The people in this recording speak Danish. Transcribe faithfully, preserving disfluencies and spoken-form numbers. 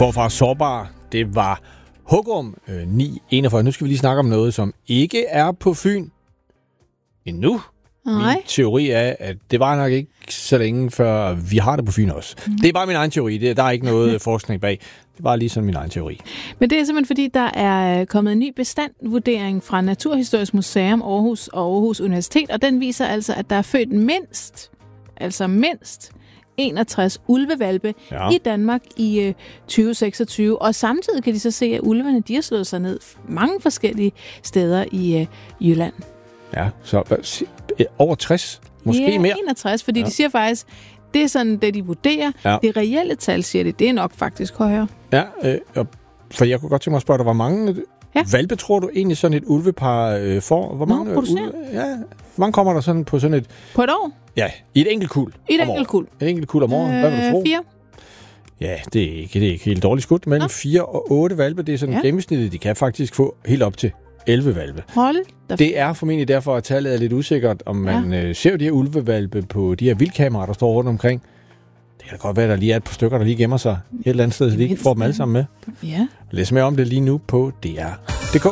Forfra Sårbar, det var Hugorm øh, ni enogfyrre. Nu skal vi lige snakke om noget, som ikke er på Fyn endnu. Nej. Min teori er, at det var nok ikke så længe, før vi har det på Fyn også. Mm. Det er bare min egen teori. Det, der er ikke noget forskning bag. Det var lige sådan min egen teori. Men det er simpelthen fordi, der er kommet en ny bestandvurdering fra Naturhistorisk Museum Aarhus og Aarhus Universitet, og den viser altså, at der er født mindst, altså mindst, enogtres ulvevalpe ja. i Danmark i øh, tyve seksogtyve. Og samtidig kan de så se, at ulvene de har slået sig ned mange forskellige steder i øh, Jylland. Ja, så over tres, måske ja, mere. enogtres, fordi ja. de siger faktisk, det er sådan det, de vurderer. Ja. Det reelle tal, siger det, det er nok faktisk højere. Ja, øh, for jeg kunne godt tænke mig at spørge dig, hvor mange ja. valpe tror du egentlig sådan et ulvepar øh, får? Hvor mange, Nå, ulve, ja, hvor mange kommer der sådan på sådan et... På et år? Ja, i et enkelt kuld. I et enkelt kuld. Et enkelt kuld om året. Hvad vil du tro? Fire. Ja, det er ikke, det er ikke helt dårligt skudt. Mellem fire og otte valpe, det er sådan ja. gennemsnittet. De kan faktisk få helt op til elleve valpe. Hold da. Det er formentlig derfor, at tallet er lidt usikkert, om man ja. øh, ser de her ulvevalpe på de her vildkameraer, der står rundt omkring. Det kan godt være, at der lige er et par stykker, der lige gemmer sig et eller andet sted, så de ikke får dem alle sammen med. Ja. Læs mere om det lige nu på D R punktum d k.